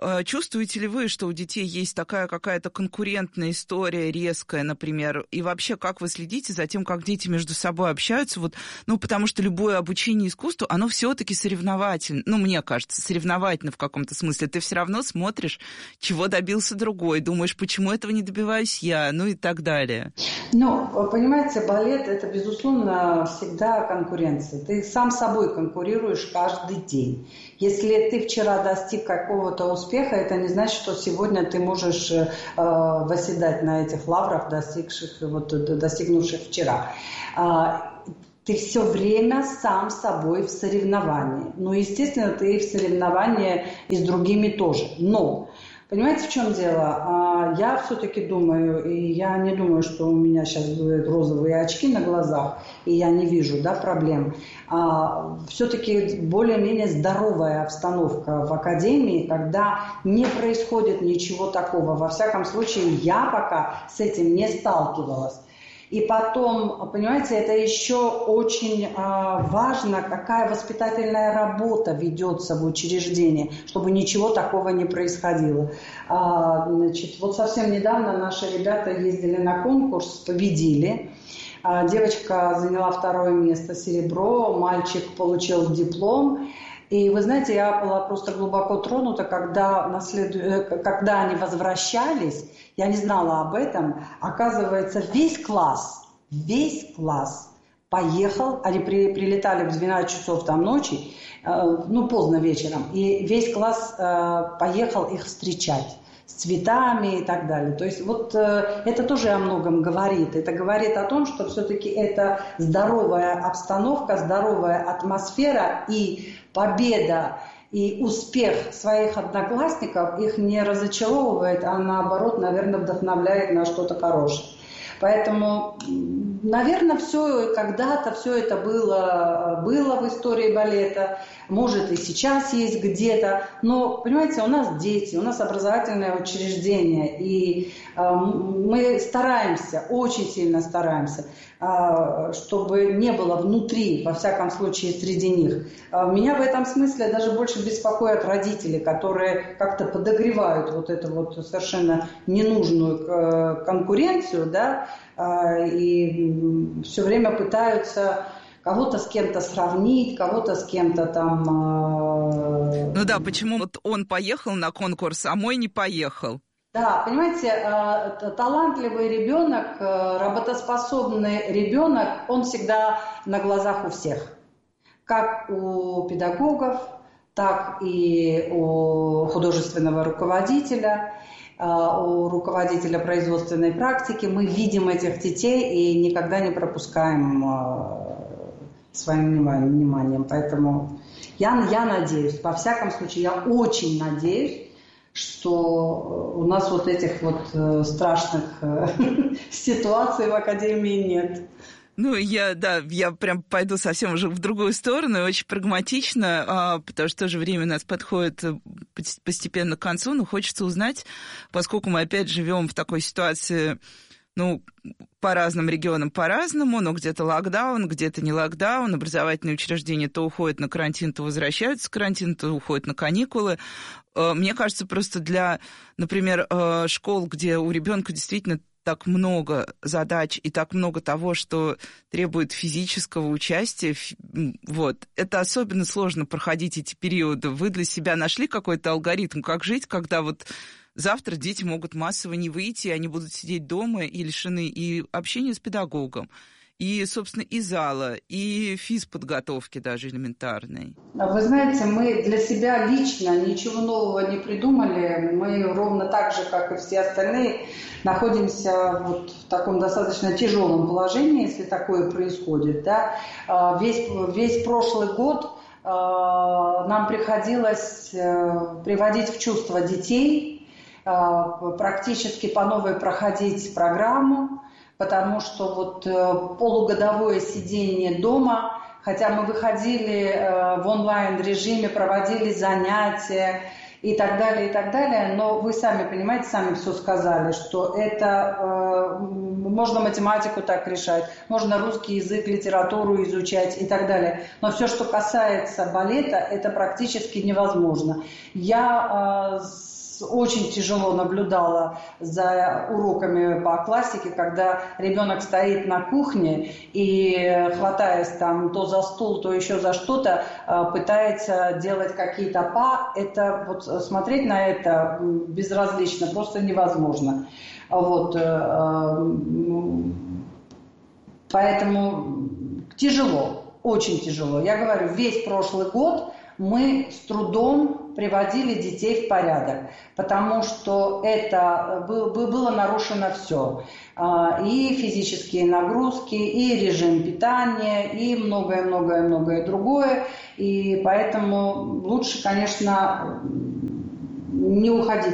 Чувствуете ли вы, что у детей есть такая какая-то конкурентная история, резкая, например? И вообще, как вы следите за тем, как дети между собой общаются? Вот, потому что любое обучение искусству, оно все-таки соревновательно. Мне кажется, соревновательно в каком-то смысле. Ты все равно смотришь, чего добился другой, думаешь, почему этого не добиваюсь я, и так далее. Понимаете, балет – это, безусловно, всегда конкуренция. Ты сам с собой конкурируешь каждый день. Если ты вчера достиг какого-то успеха, это не значит, что сегодня ты можешь восседать на этих лаврах, достигнувших вчера. Ты все время сам с собой в соревновании. Естественно, ты в соревновании и с другими тоже. Но, понимаете, в чем дело? Я все-таки думаю, и я не думаю, что у меня сейчас будут розовые очки на глазах, и я не вижу проблем. Все-таки более-менее здоровая обстановка в академии, когда не происходит ничего такого. Во всяком случае, я пока с этим не сталкивалась. И потом, понимаете, это еще очень важно, какая воспитательная работа ведется в учреждении, чтобы ничего такого не происходило. Совсем недавно наши ребята ездили на конкурс, победили. Девочка заняла 2 место, серебро, мальчик получил диплом. И вы знаете, я была просто глубоко тронута, когда они возвращались, я не знала об этом, оказывается, весь класс поехал, они прилетали в 12 часов ночи, поздно вечером, и весь класс поехал их встречать с цветами и так далее. То есть это тоже о многом говорит. Это говорит о том, что все-таки это здоровая обстановка, здоровая атмосфера, и победа и успех своих одноклассников их не разочаровывает, а наоборот, наверное, вдохновляет на что-то хорошее. Поэтому, наверное, когда-то все это было в истории балета, может и сейчас есть где-то, но, понимаете, у нас дети, у нас образовательное учреждение, и мы стараемся, очень сильно стараемся, чтобы не было внутри, во всяком случае, среди них. Меня в этом смысле даже больше беспокоят родители, которые как-то подогревают эту совершенно ненужную конкуренцию, и все время пытаются кого-то с кем-то сравнить, кого-то с кем-то почему он поехал на конкурс, а мой не поехал? Да, понимаете, талантливый ребенок, работоспособный ребенок, он всегда на глазах у всех. Как у педагогов, так и у художественного руководителя, у руководителя производственной практики. Мы видим этих детей и никогда не пропускаем своим вниманием. Поэтому я надеюсь, во всяком случае, я очень надеюсь, что у нас этих страшных ситуаций в академии нет. Я прям пойду совсем уже в другую сторону, и очень прагматично, потому что тоже время у нас подходит постепенно к концу, но хочется узнать, поскольку мы опять живем в такой ситуации, по разным регионам по-разному, но где-то локдаун, где-то не локдаун, образовательные учреждения то уходят на карантин, то возвращаются с карантина, то уходят на каникулы. Мне кажется, просто для, например, школ, где у ребенка действительно так много задач и так много того, что требует физического участия, это особенно сложно проходить эти периоды. Вы для себя нашли какой-то алгоритм, как жить, когда завтра дети могут массово не выйти, они будут сидеть дома и лишены и общения с педагогом, и, собственно, и зала, и физподготовки даже элементарной. Вы знаете, мы для себя лично ничего нового не придумали. Мы ровно так же, как и все остальные, находимся в таком достаточно тяжелом положении, если такое происходит. Весь прошлый год нам приходилось приводить в чувство детей, практически по новой проходить программу, потому что полугодовое сидение дома, хотя мы выходили в онлайн-режиме, проводили занятия и так далее, но вы сами понимаете, сами все сказали, что это можно математику так решать, можно русский язык, литературу изучать и так далее, но все, что касается балета, это практически невозможно. Я очень тяжело наблюдала за уроками по классике, когда ребенок стоит на кухне и, хватаясь там то за стул, то еще за что-то, пытается делать какие-то это вот смотреть на это безразлично просто невозможно. Вот, поэтому тяжело, очень тяжело. Я говорю, весь прошлый год мы с трудом приводили детей в порядок, потому что это было нарушено все. И физические нагрузки, и режим питания, и многое другое. И поэтому лучше, конечно, не уходить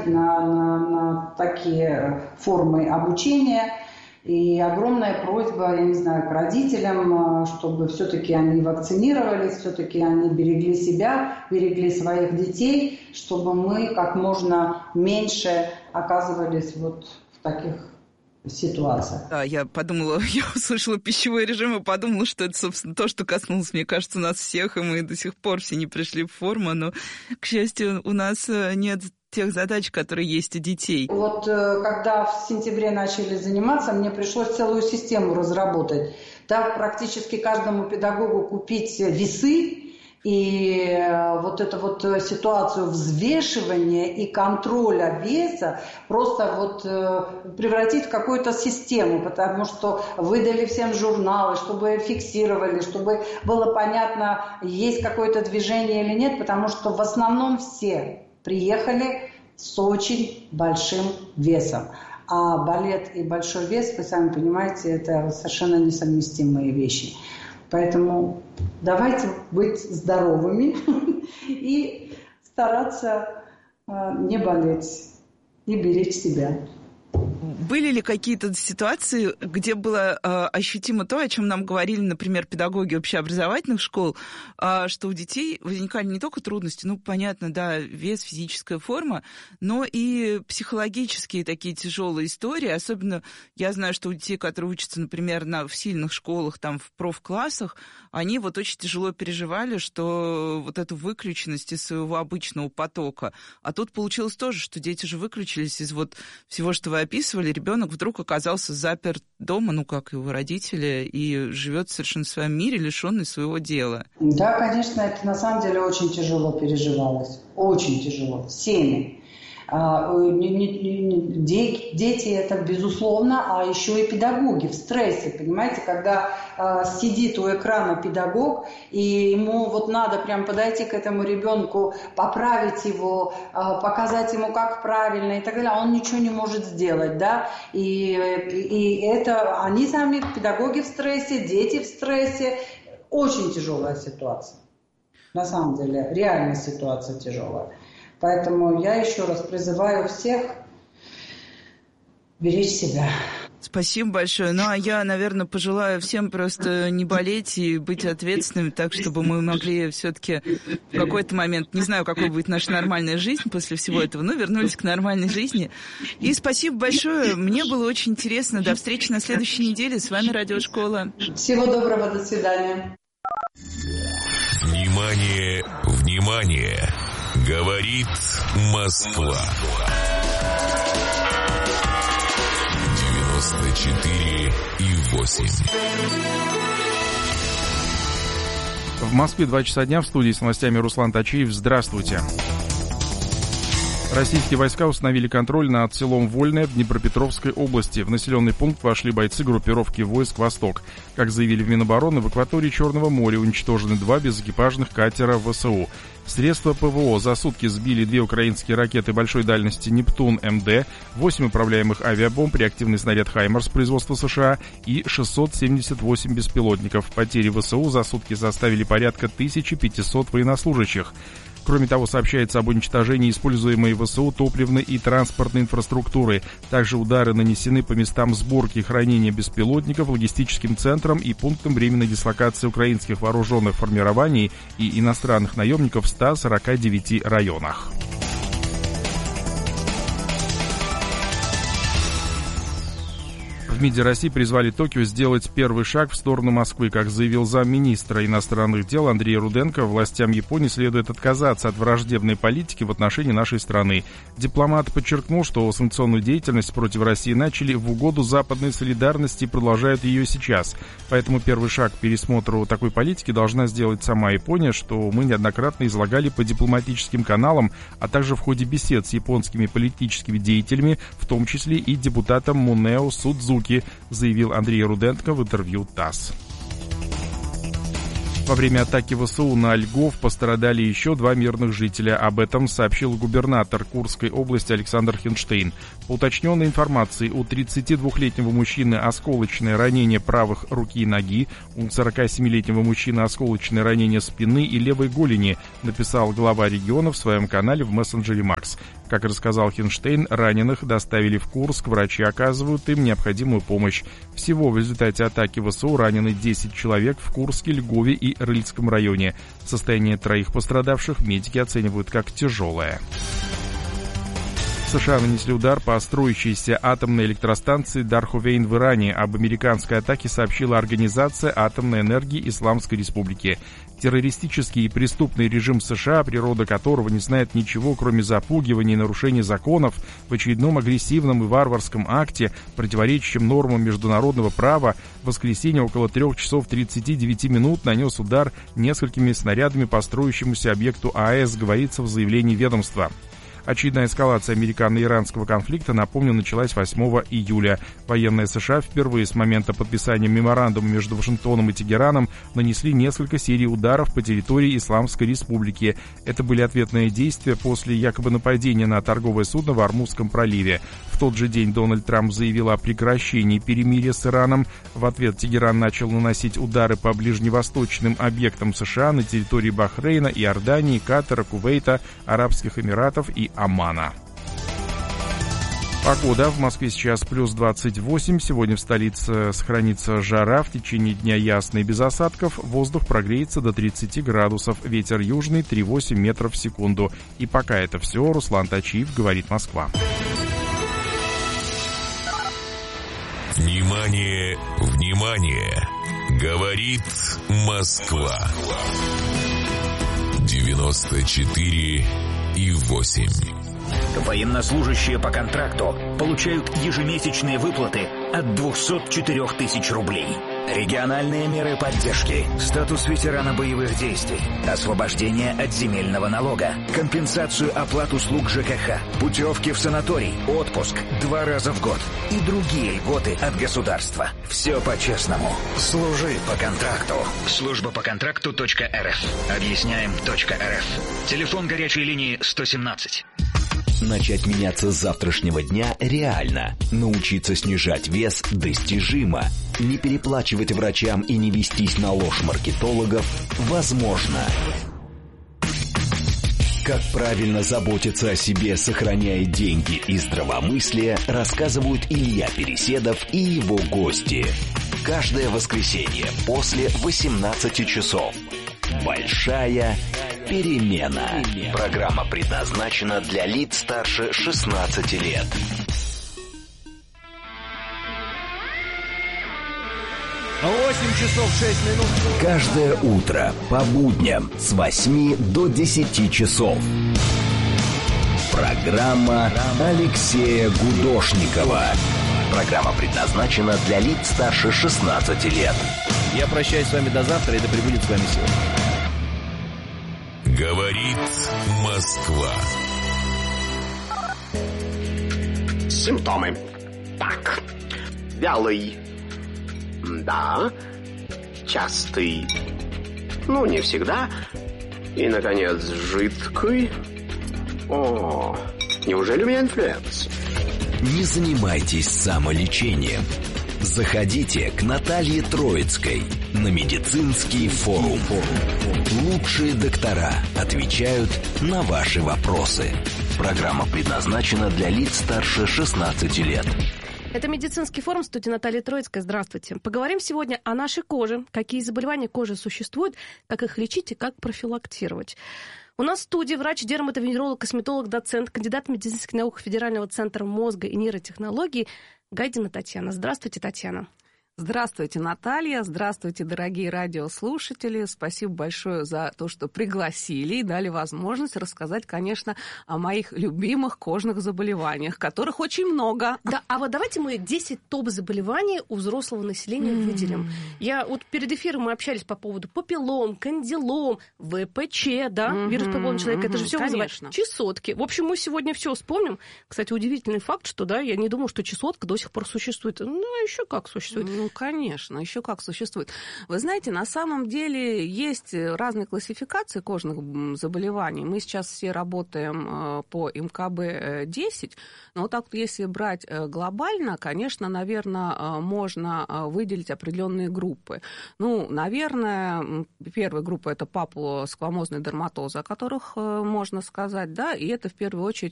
на такие формы обучения. И огромная просьба, я не знаю, к родителям, чтобы все-таки они вакцинировались, все-таки они берегли себя, берегли своих детей, чтобы мы как можно меньше оказывались вот в таких ситуациях. Да, я подумала, я услышала пищевой режим и подумала, что это, собственно, то, что коснулось, мне кажется, нас всех, и мы до сих пор все не пришли в форму, но, к счастью, у нас нет тех задач, которые есть у детей. Вот когда в сентябре начали заниматься, мне пришлось целую систему разработать. Так практически каждому педагогу купить весы, и вот эту вот ситуацию взвешивания и контроля веса просто вот превратить в какую-то систему, потому что выдали всем журналы, чтобы фиксировали, чтобы было понятно, есть какое-то движение или нет, потому что в основном все приехали с очень большим весом. А балет и большой вес, вы сами понимаете, это совершенно несовместимые вещи. Поэтому давайте быть здоровыми и стараться не болеть и беречь себя. Были ли какие-то ситуации, где было ощутимо то, о чем нам говорили, например, педагоги общеобразовательных школ, что у детей возникали не только трудности, ну, понятно, да, вес, физическая форма, но и психологические такие тяжелые истории. Особенно я знаю, что у детей, которые учатся, например, в сильных школах, там, в профклассах, они вот очень тяжело переживали, что вот эту выключенность из своего обычного потока. А тут получилось тоже, что дети же выключились из вот всего, что вы описывали, ребенок вдруг оказался заперт дома, ну, как его родители, и живет совершенно в своем мире, лишенный своего дела. Да, конечно, это на самом деле очень тяжело переживалось. Очень тяжело. Всеми. Дети это безусловно, а еще и педагоги в стрессе, понимаете, когда сидит у экрана педагог, и ему вот надо прям подойти к этому ребенку, поправить его, показать ему, как правильно и так далее, а он ничего не может сделать, да, и это они сами, педагоги в стрессе, дети в стрессе, очень тяжелая ситуация, на самом деле, реально ситуация тяжелая. Поэтому я еще раз призываю всех беречь себя. Спасибо большое. Ну, а я, наверное, пожелаю всем просто не болеть и быть ответственными, так, чтобы мы могли все-таки в какой-то момент, не знаю, какой будет наша нормальная жизнь после всего этого, но вернулись к нормальной жизни. И спасибо большое. Мне было очень интересно. До встречи на следующей неделе. С вами Радиошкола. Всего доброго. До свидания. Внимание, внимание! Говорит Москва. 94,8. В Москве 2 часа дня, в студии с новостями Руслан Тачиев. Здравствуйте. Российские войска установили контроль над селом Вольное в Днепропетровской области. В населенный пункт вошли бойцы группировки войск «Восток». Как заявили в Минобороны, в акватории Черного моря уничтожены 2 безэкипажных катера ВСУ. Средства ПВО за сутки сбили 2 украинские ракеты большой дальности «Нептун-МД», 8 управляемых авиабомб, реактивный снаряд «Хаймарс» производства США и 678 беспилотников. Потери ВСУ за сутки составили порядка 1500 военнослужащих. Кроме того, сообщается об уничтожении используемой ВСУ топливной и транспортной инфраструктуры. Также удары нанесены по местам сборки и хранения беспилотников, логистическим центрам и пунктам временной дислокации украинских вооруженных формирований и иностранных наемников в 149 районах. В В МИДе России призвали Токио сделать первый шаг в сторону Москвы. Как заявил замминистра иностранных дел Андрей Руденко, властям Японии следует отказаться от враждебной политики в отношении нашей страны. Дипломат подчеркнул, что санкционную деятельность против России начали в угоду западной солидарности и продолжают ее сейчас. Поэтому первый шаг к пересмотру такой политики должна сделать сама Япония, что мы неоднократно излагали по дипломатическим каналам, а также в ходе бесед с японскими политическими деятелями, в том числе и депутатом Мунео Судзуки, заявил Андрей Руденко в интервью ТАСС. Во время атаки ВСУ на Льгов пострадали еще 2 мирных жителя. Об этом сообщил губернатор Курской области Александр Хинштейн. По уточненной информации, у 32-летнего мужчины осколочное ранение правых руки и ноги, у 47-летнего мужчины осколочное ранение спины и левой голени, написал глава региона в своем канале в мессенджере Макс. Как рассказал Хинштейн, раненых доставили в Курск, врачи оказывают им необходимую помощь. Всего в результате атаки ВСУ ранены 10 человек в Курске, Льгове и Рыльском районе. Состояние 3 пострадавших медики оценивают как тяжелое. США нанесли удар по строящейся атомной электростанции Дархувейн в Иране. Об американской атаке сообщила Организация атомной энергии Исламской Республики. Террористический и преступный режим США, природа которого не знает ничего, кроме запугивания и нарушения законов, в очередном агрессивном и варварском акте, противоречащем нормам международного права, в воскресенье около 3 часов 39 минут нанес удар несколькими снарядами по строящемуся объекту АЭС, говорится в заявлении ведомства. Очередная эскалация американо-иранского конфликта, напомню, началась 8 июля. Военные США впервые с момента подписания меморандума между Вашингтоном и Тегераном нанесли несколько серий ударов по территории Исламской Республики. Это были ответные действия после якобы нападения на торговое судно в Ормузском проливе. В тот же день Дональд Трамп заявил о прекращении перемирия с Ираном. В ответ Тегеран начал наносить удары по ближневосточным объектам США на территории Бахрейна, Иордании, Катара, Кувейта, Арабских Эмиратов и Омана. Погода. В Москве сейчас плюс 28. Сегодня в столице сохранится жара. В течение дня ясно и без осадков. Воздух прогреется до 30 градусов. Ветер южный 3,8 метров в секунду. И пока это все. Руслан Тачиев, говорит Москва. Внимание, внимание! Говорит Москва. 94,8. Военнослужащие по контракту получают ежемесячные выплаты от 204 тысяч рублей. Региональные меры поддержки, статус ветерана боевых действий, освобождение от земельного налога, компенсацию оплат услуг ЖКХ, путевки в санаторий, отпуск 2 раза в год и другие льготы от государства. Все по-честному. Служи по контракту. Служба по контракту.рф. Объясняем.рф. Телефон горячей линии 117. Начать меняться с завтрашнего дня реально. Научиться снижать вес достижимо. Не переплачивать врачам и не вестись на ложь маркетологов возможно. Как правильно заботиться о себе, сохраняя деньги и здравомыслие, рассказывают Илья Переседов и его гости. Каждое воскресенье после 18 часов. Большая перемена. Программа предназначена для лиц старше 16 лет. 8 часов 6 минут. Каждое утро по будням с 8 до 10 часов. Программа Алексея Гудошникова. Программа предназначена для лиц старше 16 лет. Я прощаюсь с вами до завтра, и да пребудет с вами сила. Говорит Москва. Симптомы. Так. Вялый. Да. Частый. Ну, не всегда. И, наконец, жидкий. О, неужели у меня инфлюенс? Не занимайтесь самолечением. Заходите к Наталье Троицкой на медицинский форум. Лучшие доктора отвечают на ваши вопросы. Программа предназначена для лиц старше 16 лет. Это медицинский форум, в студии Наталья Троицкая. Здравствуйте. Поговорим сегодня о нашей коже. Какие заболевания кожи существуют, как их лечить и как профилактировать. У нас в студии врач-дерматовенеролог, косметолог, доцент, кандидат медицинских наук Федерального центра мозга и нейротехнологий Гайдина Татьяна. Здравствуйте, Татьяна. Здравствуйте, Наталья. Здравствуйте, дорогие радиослушатели. Спасибо большое за то, что пригласили и дали возможность рассказать, конечно, о моих любимых кожных заболеваниях, которых очень много. Да, а вот давайте мы 10 топ-заболеваний у взрослого населения выделим. Я вот перед эфиром мы общались по поводу папиллом, кандилом, ВПЧ, да, вирус папиллома человека. Это же все вызывает чесотки. В общем, мы сегодня все вспомним. Кстати, удивительный факт, что, да, я не думаю, что чесотка до сих пор существует. Ну, еще как существует. Ну, конечно, еще как существует. Вы знаете, на самом деле есть разные классификации кожных заболеваний. Мы сейчас все работаем по МКБ-10, но вот так вот если брать глобально, конечно, наверное, можно выделить определенные группы. Ну, наверное, первая группа – это папулосквамозные дерматозы, о которых можно сказать, да, и это в первую очередь